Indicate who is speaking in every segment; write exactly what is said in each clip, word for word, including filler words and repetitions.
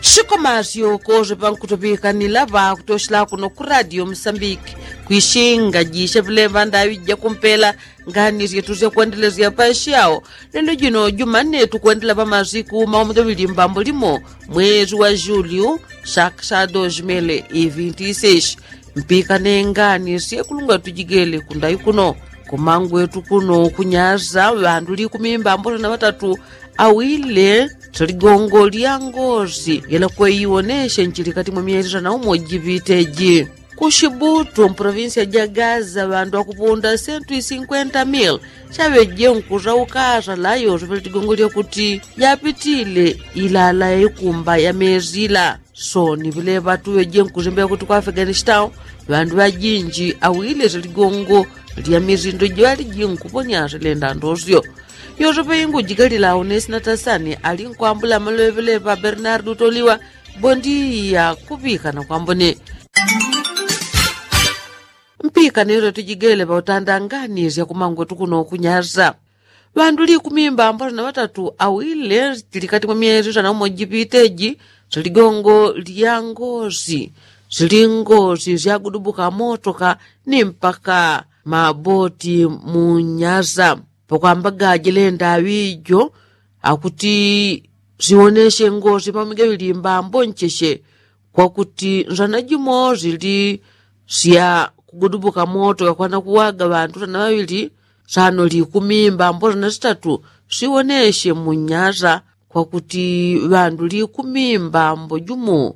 Speaker 1: Shikomazio koze pankutopika nilava kutoshila kuno ku Radio Msambiki kuishinga jisha vile vanda wija kumpela ngani zyetu zya kuendelezea paishi yao. Lelo jino Jumanne tukuendela pa maziku maomudo mbambo limo mwezi wa Julio shaksa dois mil e vinte e seis mpika nengani siye kulunga tujigele kundai kuno kumangu yetu kuno kunyaza vandu li kumimbambo na watatu awile taligongo lya ngozi yela kweiwonesha nchili kati mwa miezi na umoji viteji kushibutu mprovinsia ya Gaza vandu akupunda cento e cinquenta mil chaveje nkuza ukaza layo taligongo lya kuti yapitile ilala ikumba ya mezila soni vile vatu weje nkuzembea kuti kwa Afghanistan vandu vajinji awile taligongo lya mizindo jwali jinkuponya zilenda ndozyo yozope ingu jigalila unesi na tasani alinkuambula malwevele pa Bernardo Toliwa bondi ya kupika na kwambone mpika nero tujigele pa utandangani ya kumangu tukuno kunyaza vandu li kumimba ambalo na watatu awile tilikati kwa miezi na umojipiteji ziligongo lya ngozi zilingozi zya gudubuka motoka ni mpaka maboti munyaza pokwambaga jilenda wijo akuti zioneshe ngozi pamige vilimba mboncheshe kwa kuti nzanajimo zili siya kugudubuka moto ya kwana kuwaga vantu na wawili sano li kumimba mbona na sitatu zioneshe munyaza kwa kuti vandu li kumimba mbojumu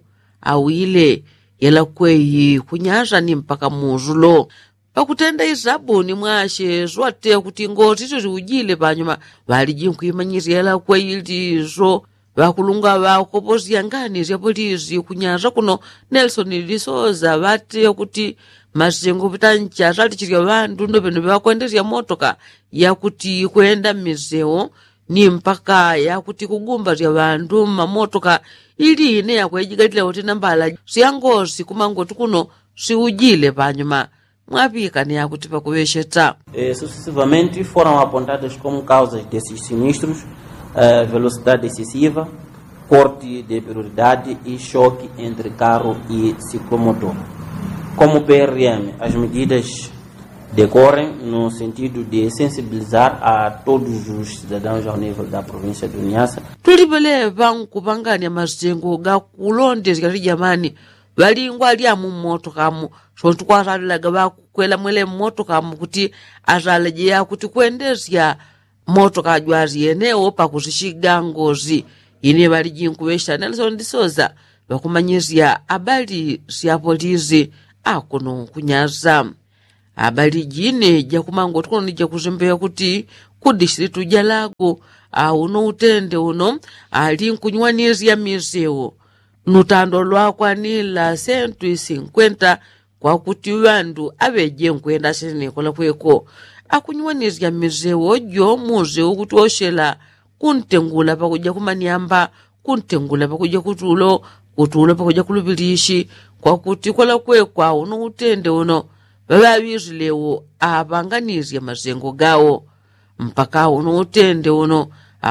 Speaker 1: awile yela kweyi kunyaza ni mpaka muzulo pakutenda izabuni mwashe zwate kuti ngozi izo ziujile panyuma valiji nkuimanyizela kweyilizo vakulunga vakopozi yangani zya polisi kunyaza kuno Nelson Lisoza vate kuti mazengo vitancha zali chirya vandu ndo peno vakuendezya motoka ya kuti kuenda mizeo ni mpaka ya kuti kugumba zya vandu mamotoka ili ine ya kwejigatila kuti nambala siyangozi kumangoti kuno siujile panyuma mwapika ni akuti pakuwesheta.
Speaker 2: Eh, sucessivamente foram apontadas como causas desses sinistros eh, velocidade excessiva, corte de prioridade e choque entre carro e ciclomotor. Como P R M, as medidas decorrem no sentido de sensibilizar a todos os cidadãos ao nível da província de Niassa.
Speaker 1: Tulipele vangu pangani ya mazengo ga kulonde zikati jamani valingwa alia mu motokamu so tukwazalilaga vakukwela mwele motokamu kuti azalejea kuti kuendezya motoka jwazi eneo pa kuzishiga ngozi ine valijinkuwesha Nelson Lisoza vakumanyizya abali siya polisi akuno kunyaza abali jine jakumango tukono nija kuzembea kuti kudishiritu jalago auno utende uno alinkunywanizya mizeo nutando lwakwa nila cento e cinquenta kwa kuti vandu aveje nkwenda sinikola kweko akunywanizya mizeo jo muzeo kuti oshela kuntengula pakuja kumaniamba kuntengula pakuja kutulo kutulo pakuja kulubilishi kwa kuti kola kweko auno utende uno vavizilewo apanganizya mazengo gawo mpaka uno utende uno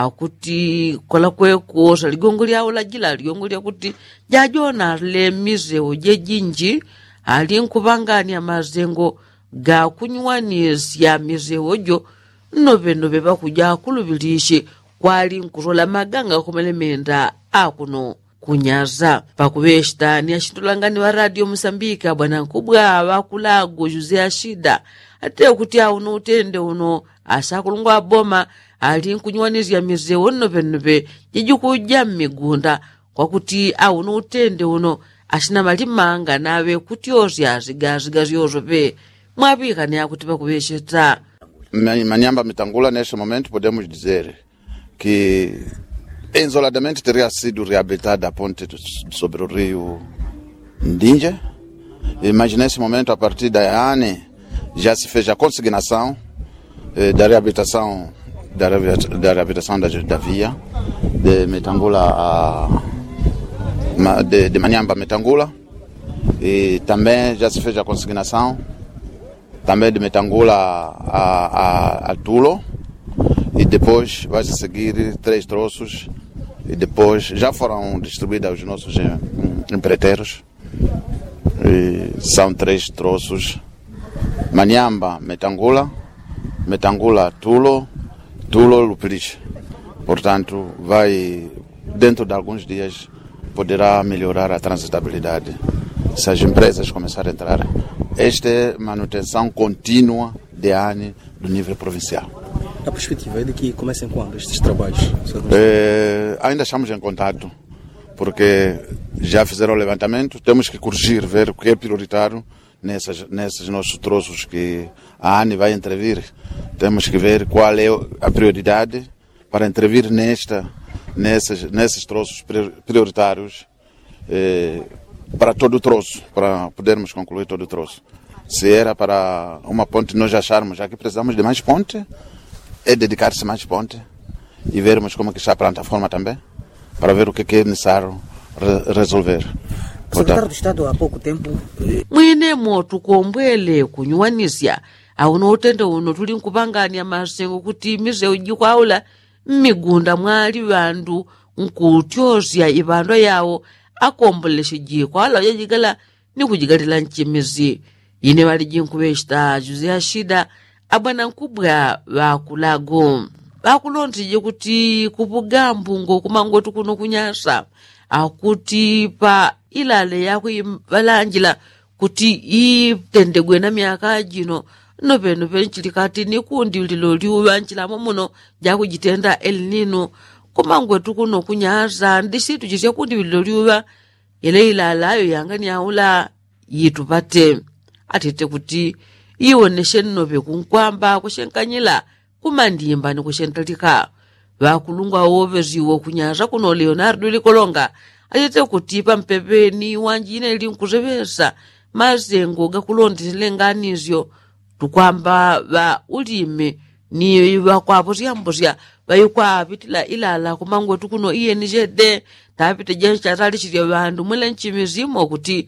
Speaker 1: akuti kola kweko saligongo lyao lajila ligongo lya kuti jajona le mizeo jejinji ali nkupangania mazengo ga kunywanizya mizeo jo novenobe pakuja kulubilishi kwali nkurola maganga kumelemenda akuno kunyaza pakuweshta ni ashitulangani wa Radio Msambika bwana nkubwa wakulago Jose Ashida ate kuti auno utende uno asakulungwa boma ali nkunywanizya mizeo novenobe jijikuja migunda kwa kuti auno utende uno ashina malimanga nawe kuti ozya zigaziga zyozope mwapika ni akuti pakuwesheta.
Speaker 3: Maniamba Mitangula, neste momento podemos dizer que isoladamente teria sido reabilitada a ponte sobre o rio Ndinja, mas nesse momento, a partir da A N E, já se fez a consignação eh, da reabilitação da, da reabilitação da, da via de Mitangula a de, de Maniamba Mitangula, e também já se fez a consignação também de Mitangula a, a, a Tulo, e depois vai se seguir três troços e depois já foram distribuídas aos nossos em, empreiteiros. E são três troços: Maniamba, Metangula, Metangula, Tulo, Tulo, Lupiliche. Portanto, vai, dentro de alguns dias, poderá melhorar a transitabilidade se as empresas começarem a entrar. Esta é manutenção contínua de A N do nível provincial.
Speaker 4: A perspectiva é de que comecem quando estes trabalhos?
Speaker 3: É, ainda estamos em contato, porque já fizeram o levantamento, temos que corrigir, ver o que é prioritário nessas, nesses nossos troços que a A N vai intervir. Temos que ver qual é a prioridade para intervir nesta, nesses, nesses troços prioritários eh, para todo o troço, para podermos concluir todo o troço. Se era para uma ponte, nós acharmos já que precisamos de mais ponte, é dedicar-se mais ponte e vermos como que está a plataforma também, para ver o que é necessário re resolver.
Speaker 4: O secretário de Estado há pouco tempo
Speaker 1: mwine moto kombwele kunyuwanisya auno utenda uno tuli nkupangania masengo kuti misewu jikwaula mmigunda mwali bandu nkutyosya ibando yawo akomboleshe jikwala yajikala ni kujikalila nchimizi ine wali jinkubeshta juzi ya shida abwana nkubwa bakulago bakulonzije kuti kupugambu ngokumangotu kuno kunyasa akuti pa ilale yako ibalanjila kuti itendegwe na myaka jino nopeno penchilikati ni kundi lilo liubanjila momuno jakujitenda El Nino kumangwetu kuno kunyasa ndisitu jisya kundi lilo liuba ile ilalayo yangani yaula yitupate atete kuti iwoneshe nobe kunkwamba kushenkanyila kumandimba ni kushentalika vakulungwa woveziwo kunyaza kuno Leonardo Likolonga atete kuti pampepeni wanjine ili nkuzevesa mazengo gakulondilenganizyo tukwamba va ulime ni vakwapo ziyambozya vayikwapitila ilala kumangwetu kuno I N G D tapite jensha talishirya vandu mwele nchimizimo kuti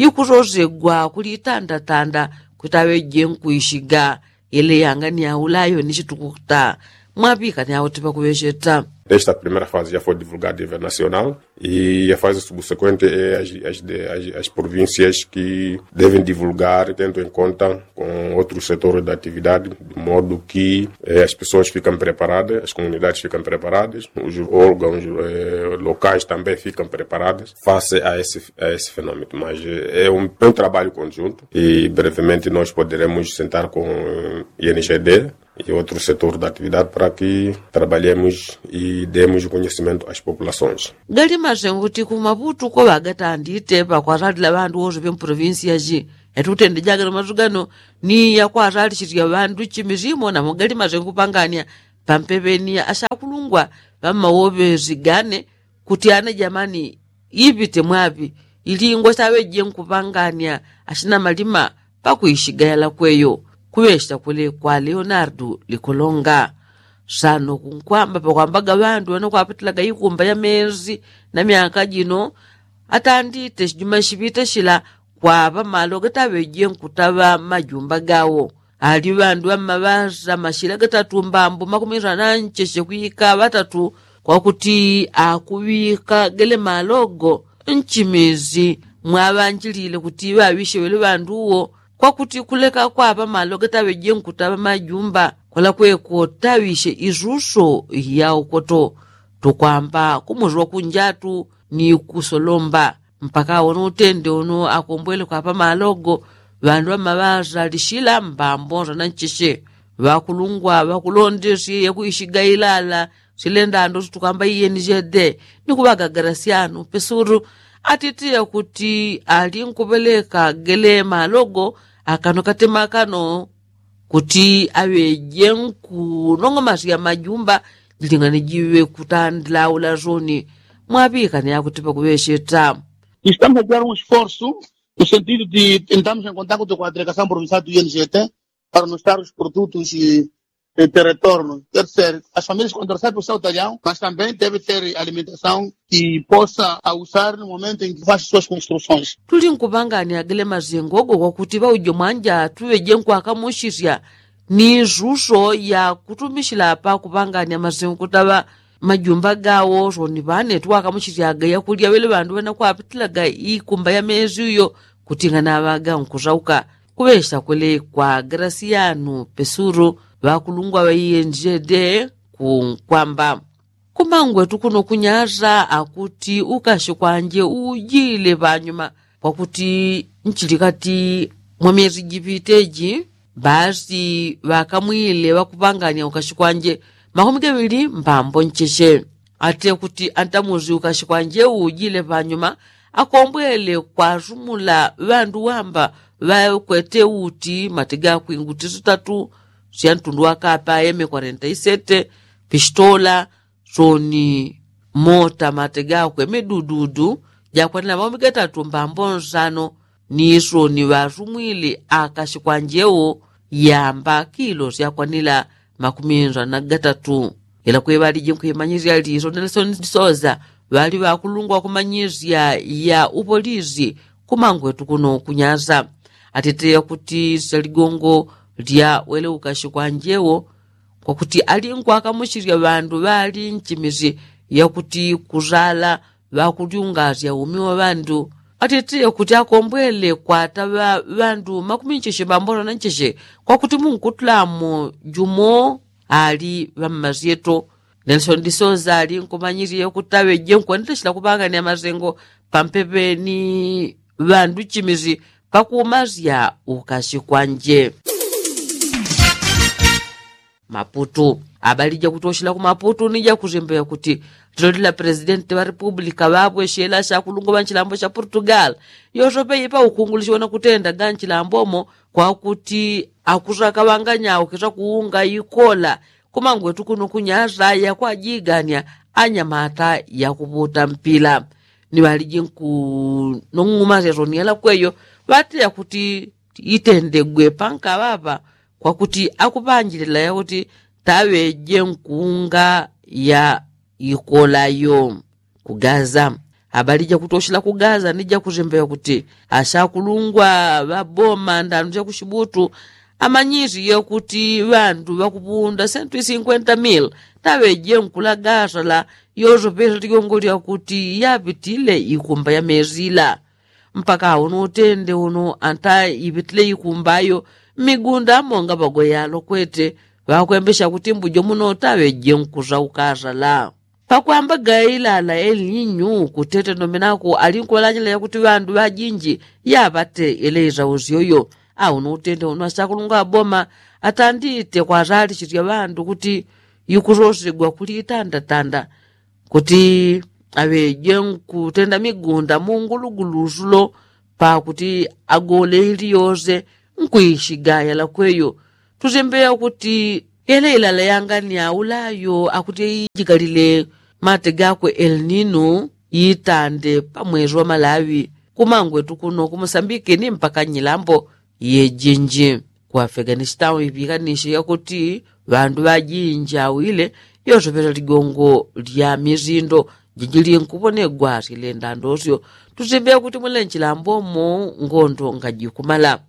Speaker 1: ikuzozegwa kulitandatanda kutawe jenkuishiga ele yangani ya ulayo nishitukuta mwapika ni hao tipa kuwesheta.
Speaker 5: Esta primeira fase já foi divulgada a nível nacional e a fase subsequente é as, as, as, as províncias que devem divulgar, tendo em conta com outros setores da atividade, de modo que eh, as pessoas ficam preparadas, as comunidades ficam preparadas, os órgãos eh, locais também ficam preparados face a esse, a esse fenômeno. Mas eh, é, um, é um trabalho conjunto e brevemente nós poderemos sentar com o I N G D e outro setor da atividade para que trabalhemos e demos o conhecimento às populações.
Speaker 1: Gali mazengo kuti kumaputu ko bagata andite pa kwazalila bandu ozo bem província ji etutende jagala mazugano ni ya kwazalishirya bandu chimizimo na mugali mazengo kupangania pampepeni ashakulungwa pamawobe zigane kuti ana jamani ipite mwapi ilingwa sawe jenkupangania ashina malima pakuishigala kweyo kuweshta kule kwa Leonardo Likolonga sano kunkwamba pakwambaga bandu wanakwapitilaga ikumba ya mezi na myaka jino atandite juma shibita shila kwa pamalo gatawe jenkutaba majumba gawo ali bandu amabaza mashila gatatumba mbu makumira nancheshe kuika batatu kwa kuti akubika gele malogo nchimizi mwabanjilile kuti babishe wele banduwo kwa kuti kuleka kwa pa malo gatawe jenkutaba majumba kola kweko tawishe izuso yao koto tukwamba kumuzwa kunjatu ni kusolomba mpaka ono utende ono akombwele kwa pa malogo vandu amabaza lishila mbambonza na nchishe vakulungwa vakulondesi yakuishiga ilala silenda ando tukamba I N G D ni kubagagarasiano pesuru atitiya kuti ali nkupeleka gele malogo akano katema kano kuti awe jenku nongo masiya majumba lingani jiwe kutandila ula zoni mwapika ni yakutipa kuwesheta.
Speaker 6: Estamos a dar um esforço no sentido de entrarmos em contato com a delegação provincial do I N G D para nos dar os produtos e ter retorno. Quer dizer, as famílias quando recebem o seu talhão, mas também deve ter alimentação que possa usar no momento em que faz suas construções.
Speaker 1: Tuli nkupangani agele mazengogo kwa kuti ba ujo mwanja tuwe jenku akamushirya ni zuso ya kutumishila pa kupangani mazengo kutaba majumba gawo roni vanetwaka muchiriaga yakulya vele vandu vana kuapitilaga ikumba ya mezi iyo kutingana vaga nkuzauka kuvesha kule kwa Graciano Pesuru vakulungwa vaiyenjede kwamba kumangwe tukuno kunyaza akuti ukashikwanje ujile vanyuma pakuti nchilikati mwamezi jipiteji basi vakamwile vakupanganya ukashikwanje mahumi gavili mbambo ncheshe ate kuti antamuzi ukashikwanje ujile vanyuma akombwele kwa rumula vandu wamba vakwete uti matiga kuinguti zitatu siantundu wakapa eme arobaini na saba pistola zoni mota matiga kwe medududu jakwanila mahumi gatatu mbambo nsano ni zoni varumwile akashikwanjeo yamba kilo yakwanila makuminza na gatatu ila kwe bali jimkuimanyizia lizo Nelson Soza bali bakulungwa kumanyizia ya upolizi kumangwe tukuno kunyaza atetea kuti saligongo lya wele ukashikwanjeo kwa kuti alingwa akamushiria bandu bali nchimizi ya kuti kuzala bakulyungazya umiwa bandu atetea kuti akombwele kwa taba bandu makumincheshe bambona na ncheshe kwa kuti munkutulamo jumo ali vamazieto Nelson Disoza ali nkumanyiriye kutawe jenkwa nitashila kupanga ni amazengo pampepe ni vandu chimizi pakumazia ukashikwanje. Maputo abalija kutoshila ku Maputo nija kuzembea kuti lilodila presidente wa republika babwe shela sha kulungo banchilambo cha Portugal yozope ipa ukungulishona kutenda ganchilambomo kwa kuti akuzaka wanganya ukita kuunga ikola kumangwe tukuno kunyaza ya kwa jigania anyamata ya kubuta mpila ni balije nku nonguma zoniela kweyo bati ya kuti itendegwe panka baba kwa kuti akupanjirila ya kuti tawe jenkunga ya ikola yo kugaza abalija kutoshila kugaza nija kuzembea kuti ashakulungwa baboma ndanu ya kushibutu amanyizi ya kuti vandu vakupunda cento e cinquenta mil tawe jenkula gaza la yozo pesa tikongoli ya kuti yapitile ikumba ya mezila mpaka uno utende uno anta ipitile ikumbayo migunda monga bago yalo kwete vakwembesha kuti mbujo muno tawe jenkuza ukaza la pakwamba gaila la El Niño kutete nomenako alinkolanyela ya kuti vandu vajinji yapate eleza uziyoyo au no utende uno asakulunga boma atandite kwa zali chitia vandu kuti yukuzosigwa kuli tanda tanda kuti ave jenku tenda migunda munguluguluzulo pa kuti agole iliyoze nkuishigaya la kweyo tuzembea kuti ele ilala yangani aulayo akuti ijikalile mate gakwe El Niño yitande pa mwezi wa Malawi kumangwe tukuno kumusambike ni mpaka nyilambo ye jinji kwa Afghanistan ibiganisha ya kuti vandu vajinja wile yozo pesa ligongo lya mizindo jinjili nkubonegwa silenda ndosyo tuzembea kuti mulenchilambo mo ngondo ngajikumala.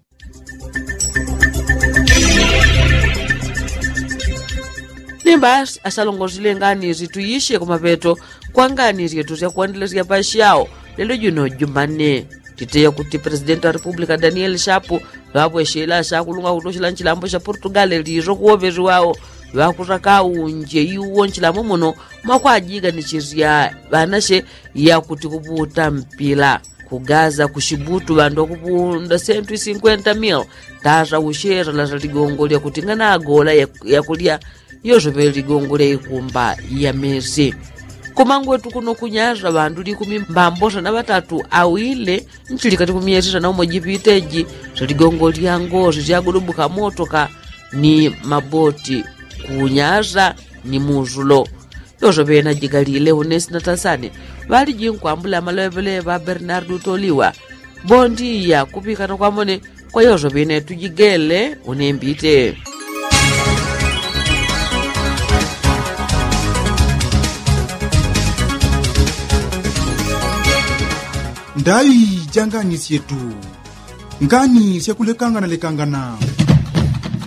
Speaker 1: Nimbas asalongozile ngani zituyishe kumapeto kwa ngani zietu zya kuandelezia pashi yao lelo juno Jumane titeya kuti presidente wa republika Daniel Chapo vapo shela shakulunga kutoshila nchilambo cha Portugal lizo kuovezi wao vakutaka unje iwo nchilambo muno mwakwajiga nichizia vanashe ya kuti kuputa mpila kugaza kushibutu vandu kupunda cento e cinquenta mil taza ushera la zaligongoli ya kutingana agola ya, ya kulia yozo veli ligongoli ikumba ya mezi kumangwe tukuno kunyaza vandu likumi mbambosa na batatu awile nchilikati kumiyezisa na umojipiteji zaligongoli ya ngozi zyagudubuka motoka ni maboti kunyaza ni muzulo yozo vena jigalile unesi na tasane vali jinkwambula malevele va Bernardo Toliwa bondi ya kupikana kwa mone kwa yozo vene tujigele unembite.
Speaker 7: Ndai jangani sietu ngani siakulekangana lekangana